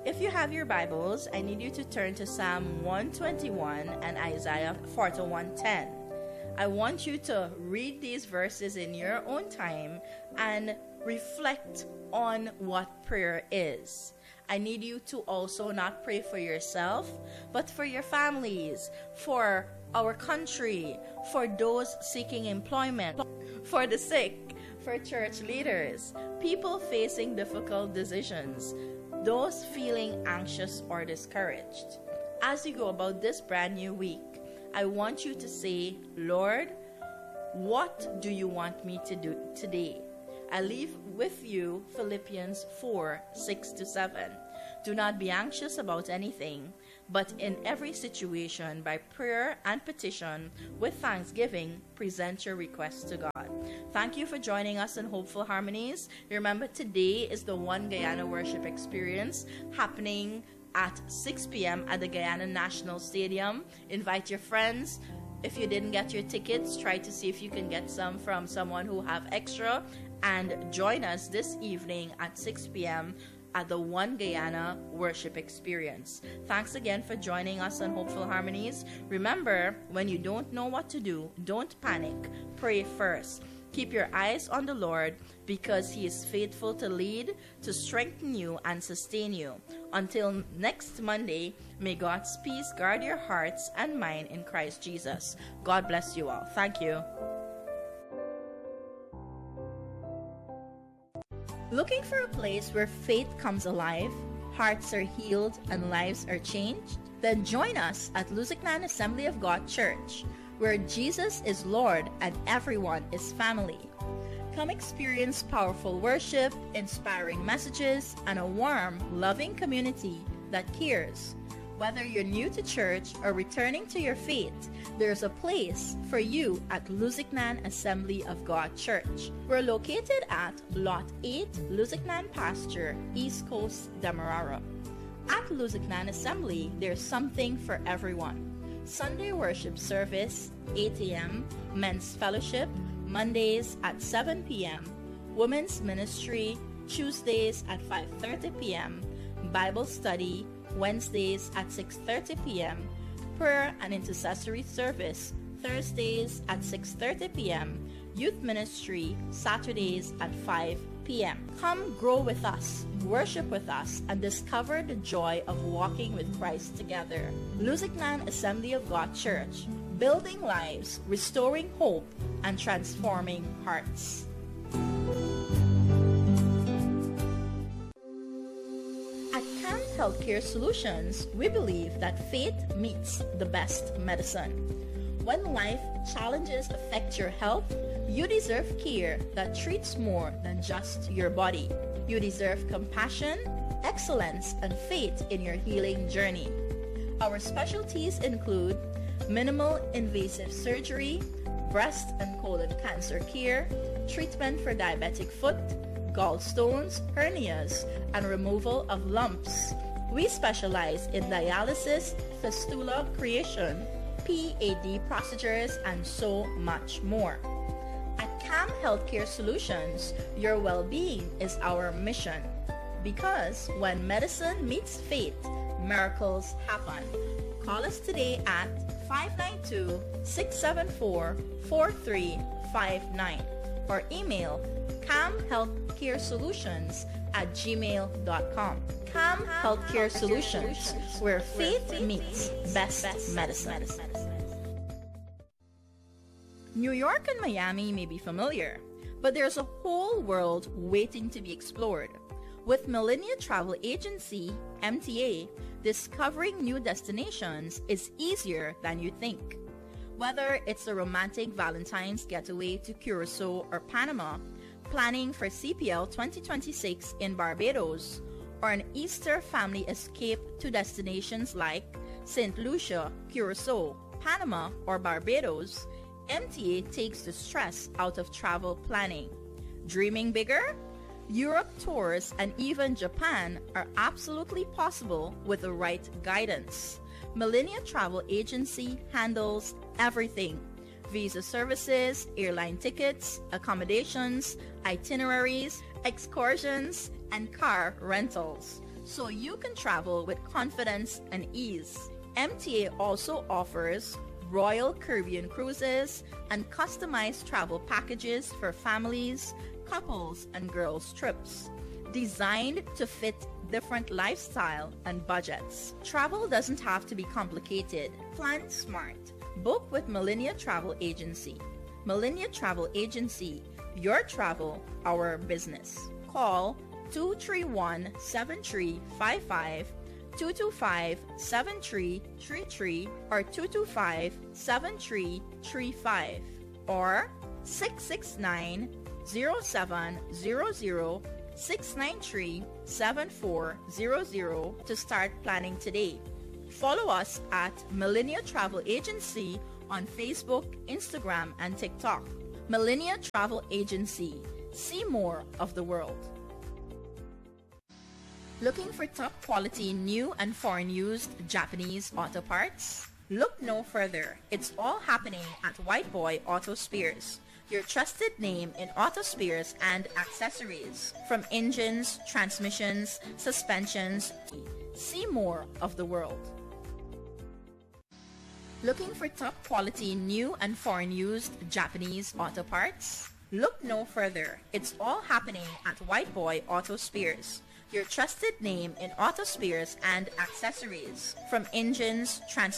If you have your Bibles, I need you to turn to Psalm 121 and Isaiah 41:10. I want you to read these verses in your own time and reflect on what prayer is. I need you to also not pray for yourself, but for your families, for our country, for those seeking employment, for the sick, for church leaders, people facing difficult decisions, those feeling anxious or discouraged. As you go about this brand new week, I want you to say, Lord, what do you want me to do today? I leave with you Philippians 4:6-7. Do not be anxious about anything, but in every situation, by prayer and petition, with thanksgiving, present your requests to God. Thank you for joining us in Hopeful Harmonies. Remember, today is the One Guyana Worship Experience happening at 6 p.m. at the Guyana National Stadium. Invite your friends. If you didn't get your tickets, try to see if you can get some from someone who have extra, and join us this evening at 6 p.m. at the One Guyana Worship Experience. Thanks again for joining us on Hopeful Harmonies. Remember, when you don't know what to do, don't panic. Pray first. Keep your eyes on the Lord, because He is faithful to lead, to strengthen you, and sustain you. Until next Monday, may God's peace guard your hearts and mind in Christ Jesus. God bless you all. Thank you. Looking for a place where faith comes alive, hearts are healed, and lives are changed? Then join us at Luzicnan Assembly of God Church, where Jesus is Lord and everyone is family. Come experience powerful worship, inspiring messages, and a warm, loving community that cares. Whether you're new to church or returning to your faith, there's a place for you at Luzicnan Assembly of God Church. We're located at Lot 8, Luzicnan Pasture, East Coast, Demerara. At Luzicnan Assembly, there's something for everyone. Sunday worship service, 8 a.m., men's fellowship, Mondays at 7 p.m., women's ministry, Tuesdays at 5:30 p.m., Bible study, Wednesdays at 6:30 p.m., prayer and intercessory service, Thursdays at 6:30 p.m., youth ministry, Saturdays at 5 p.m. Come grow with us, worship with us, and discover the joy of walking with Christ together. Luzicnan Assembly of God Church, building lives, restoring hope, and transforming hearts. At CAM Healthcare Solutions, we believe that faith meets the best medicine. When life challenges affect your health, you deserve care that treats more than just your body. You deserve compassion, excellence, and faith in your healing journey. Our specialties include minimal invasive surgery, breast and colon cancer care, treatment for diabetic foot, gallstones, hernias, and removal of lumps. We specialize in dialysis, fistula creation, PAD procedures, and so much more. At CAM Healthcare Solutions, your well-being is our mission. Because when medicine meets faith, miracles happen. Call us today at 592-674-4359 or email camhealthcaresolutions@gmail.com. CAM Healthcare Solutions, where faith meets best medicine. New York and Miami may be familiar, but there's a whole world waiting to be explored. With Millennia Travel Agency, MTA, discovering new destinations is easier than you think. Whether it's a romantic Valentine's getaway to Curacao or Panama, planning for CPL 2026 in Barbados, or an Easter family escape to destinations like St. Lucia, Curacao, Panama, or Barbados, MTA takes the stress out of travel planning. Dreaming bigger? Europe tours and even Japan are absolutely possible with the right guidance. Millennia Travel Agency handles everything: visa services, airline tickets, accommodations, itineraries, excursions, and car rentals. so you can travel with confidence and ease. MTA also offers Royal Caribbean cruises and customized travel packages for families, couples, and girls trips, designed to fit different lifestyle and budgets. Travel doesn't have to be complicated. Plan smart. Book with Millennia Travel Agency. Millennia Travel Agency, your travel, our business. Call 231-7355, 225-7333, or 225-7335, or 669-0700, 693-7400 to start planning today. Follow us at Millennia Travel Agency on Facebook, Instagram, and TikTok. Millennia Travel Agency. See more of the world. Looking for top quality new and foreign used Japanese auto parts? Look no further. It's all happening at White Boy Auto Spares, your trusted name in auto spares and accessories. From engines, transmissions, suspensions, see more of the world. Looking for top quality new and foreign used Japanese auto parts? Look no further. It's all happening at White Boy Auto Spares, your trusted name in auto spares and accessories. From engines, transmissions,